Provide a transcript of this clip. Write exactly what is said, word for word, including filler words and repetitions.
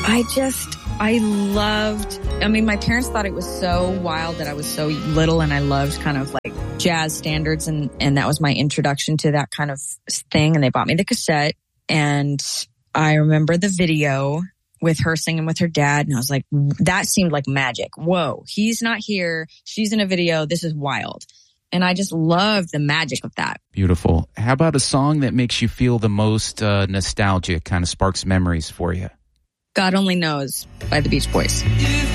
I just, I loved, I mean, my parents thought it was so wild that I was so little, and I loved kind of like jazz standards, and, and that was my introduction to that kind of thing. And they bought me the cassette, and I remember the video with her singing with her dad, and I was like, that seemed like magic. Whoa, he's not here. She's in a video. This is wild. And I just love the magic of that. Beautiful. How about a song that makes you feel the most uh, nostalgic, kind of sparks memories for you? God Only Knows by the Beach Boys.